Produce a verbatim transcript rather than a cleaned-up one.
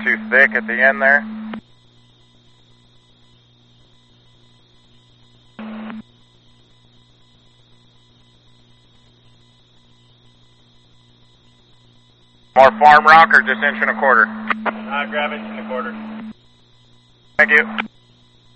too thick at the end there. More farm rock or just inch and a quarter? Uh, grab inch and a quarter. Thank you.